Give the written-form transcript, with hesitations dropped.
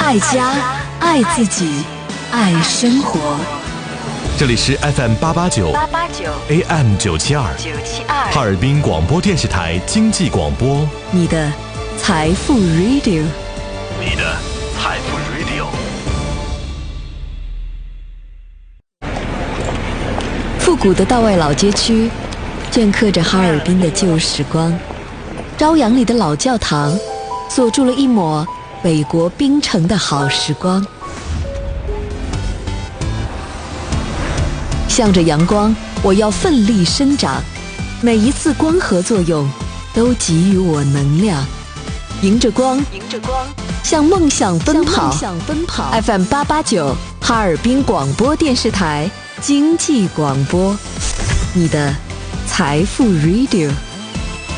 爱家，爱自己，爱生活。 这里是 FM889 AM972 哈尔滨广播电视台经济广播， 你的财富 Radio， 你的财富 Radio。 复古的道外老街区镌刻着哈尔滨的旧时光，朝阳里的老教堂锁住了一抹北国冰城的好时光。向着阳光，我要奋力生长，每一次光合作用都给予我能量。迎着光，向梦想奔跑。FM889 哈尔滨广播电视台经济广播，你的财富 Radio。